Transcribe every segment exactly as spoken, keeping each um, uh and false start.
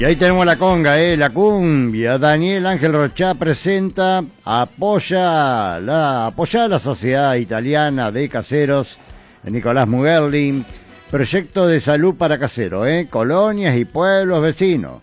Y ahí tenemos la conga, eh, la cumbia. Daniel Ángel Rochá presenta, apoya la, apoya la Sociedad Italiana de Caseros, de Nicolás Mugerli, proyecto de salud para caseros, eh, colonias y pueblos vecinos.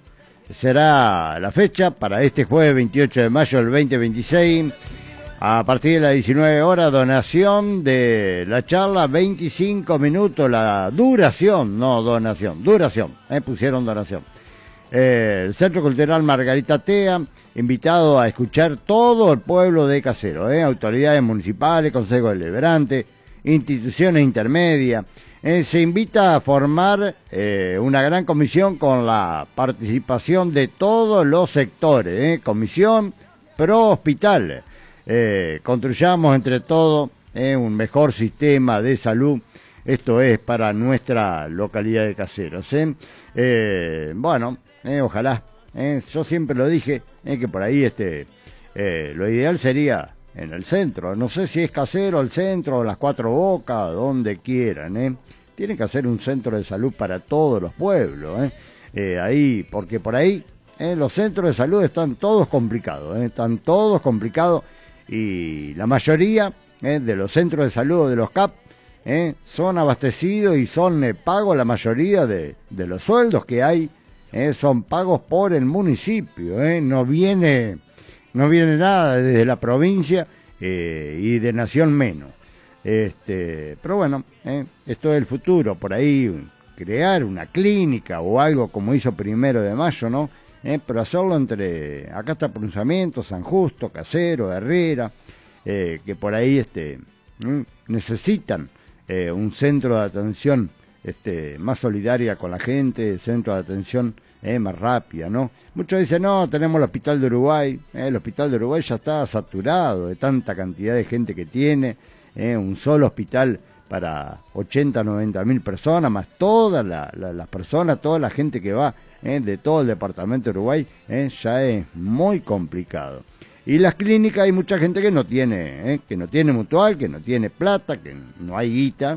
Será la fecha para este jueves veintiocho de mayo del veinte veintiséis, a partir de las diecinueve horas, donación de la charla, veinticinco minutos, la duración, no donación, duración, eh, pusieron donación. Eh, el Centro Cultural Margarita Tea, invitado a escuchar todo el pueblo de Caseros, eh, autoridades municipales, Consejo Deliberante, instituciones intermedias. Eh, se invita a formar eh, una gran comisión con la participación de todos los sectores, eh, comisión pro hospital. Eh, construyamos entre todos eh, un mejor sistema de salud. Esto es para nuestra localidad de Caseros. Eh. Eh, bueno, eh, ojalá. Eh, yo siempre lo dije, eh, que por ahí este, eh, lo ideal sería en el centro. No sé si es Casero, el centro, las Cuatro Bocas, donde quieran. Eh. Tienen que hacer un centro de salud para todos los pueblos. Eh. Eh, ahí, porque por ahí eh, los centros de salud están todos complicados. Eh, están todos complicados. Y la mayoría eh, de los centros de salud de los C A P eh, son abastecidos y son eh, pagos, la mayoría de, de los sueldos que hay eh, son pagos por el municipio, eh, no viene no viene nada desde la provincia eh, y de nación menos. Este, pero bueno, eh, esto es el futuro, por ahí crear una clínica o algo como hizo Primero de Mayo, ¿no? Eh, pero hacerlo entre, acá está Pronunciamiento, San Justo, Casero, Herrera, eh, que por ahí este, mm, necesitan eh, un centro de atención este, más solidaria con la gente, centro de atención eh, más rápida, ¿no? Muchos dicen, no, tenemos el Hospital de Uruguay, eh, el Hospital de Uruguay ya está saturado de tanta cantidad de gente que tiene, eh, un solo hospital para ochenta, noventa mil personas, más todas la, la, las personas, toda la gente que va eh, de todo el departamento de Uruguay, eh, ya es muy complicado. Y las clínicas hay mucha gente que no tiene, eh, que no tiene mutual, que no tiene plata, que no hay guita,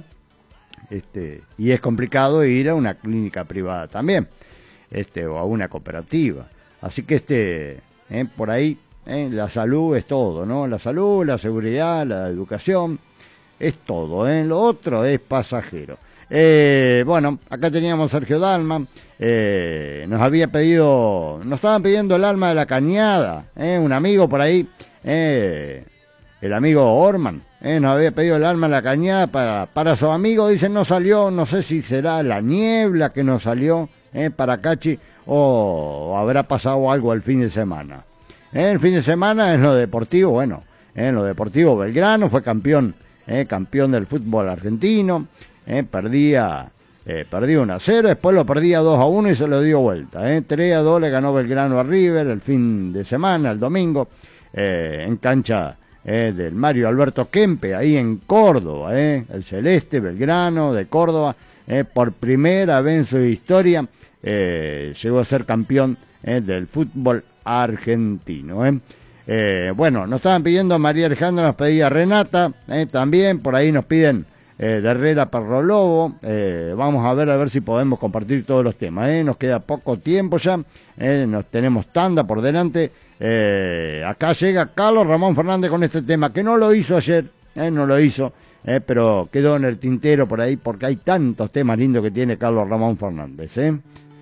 este, y es complicado ir a una clínica privada también, este, o a una cooperativa. Así que este, eh, por ahí eh, la salud es todo, ¿no? La salud, la seguridad, la educación, es todo, ¿eh? Lo otro es pasajero. Eh, bueno, acá teníamos Sergio Dalma, eh, nos había pedido, nos estaban pidiendo el alma de la cañada, eh, un amigo por ahí, eh, el amigo Orman, eh, nos había pedido el alma de la cañada para, para su amigo, dice no salió, no sé si será la niebla que nos salió eh, para Cachi o, o habrá pasado algo el fin de semana. Eh, el fin de semana en lo deportivo, bueno, eh, en lo deportivo Belgrano fue campeón, eh, campeón del fútbol argentino. Eh, perdía, eh, perdía uno a cero, después lo perdía dos a uno y se lo dio vuelta. Eh, tres a dos le ganó Belgrano a River el fin de semana, el domingo, eh, en cancha eh, del Mario Alberto Kempe, ahí en Córdoba. Eh, el Celeste Belgrano de Córdoba, eh, por primera vez en su historia, eh, llegó a ser campeón eh, del fútbol argentino. Eh. Eh, bueno, nos estaban pidiendo, María Alejandra nos pedía Renata, eh, también, por ahí nos piden Eh, de Herrera Perro Lobo. Eh, vamos a ver a ver si podemos compartir todos los temas, eh. Nos queda poco tiempo ya, eh. Nos tenemos tanda por delante. Eh, acá llega Carlos Ramón Fernández con este tema, que no lo hizo ayer, eh, no lo hizo, eh, pero quedó en el tintero por ahí, porque hay tantos temas lindos que tiene Carlos Ramón Fernández, eh.